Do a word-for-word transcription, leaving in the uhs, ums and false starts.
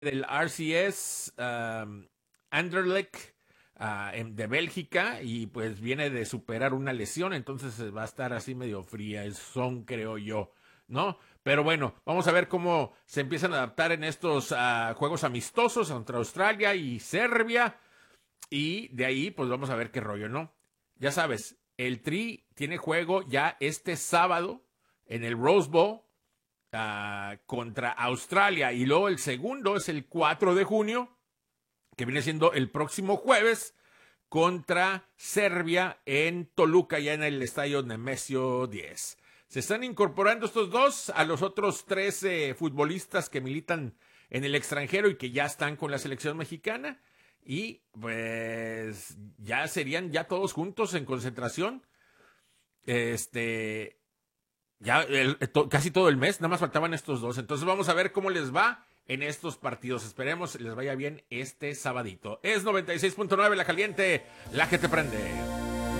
del R C S um, Anderlecht uh, de Bélgica y pues viene de superar una lesión, entonces va a estar así medio fría, el son creo yo, ¿no? Pero bueno, vamos a ver cómo se empiezan a adaptar en estos uh, juegos amistosos entre Australia y Serbia y de ahí pues vamos a ver qué rollo, ¿no? Ya sabes, el Tri tiene juego ya este sábado en el Rose Bowl Uh, contra Australia y luego el segundo es el cuatro de junio que viene siendo el próximo jueves contra Serbia en Toluca ya en el estadio Nemesio diez. Se están incorporando estos dos a los otros trece futbolistas que militan en el extranjero y que ya están con la selección mexicana y pues ya serían ya todos juntos en concentración este Ya el, to, casi todo el mes, nada más faltaban estos dos. Entonces vamos a ver cómo les va en estos partidos. Esperemos les vaya bien este sabadito. Es noventa y seis punto nueve La Caliente, la que te prende.